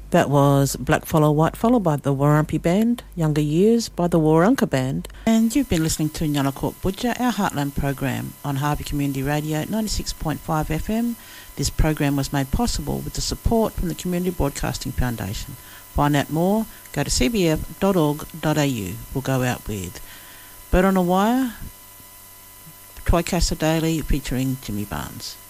That was Black Follow White Follow by the Warumpi Band, Younger Years by the Warunka Band. And you've been listening to Nyalakot Butcher, our Heartland program on Harvey Community Radio 96.5 FM. This program was made possible with the support from the Community Broadcasting Foundation. Find out more, go to cbf.org.au. We'll go out with Bird on a Wire, Twycastle Daily featuring Jimmy Barnes.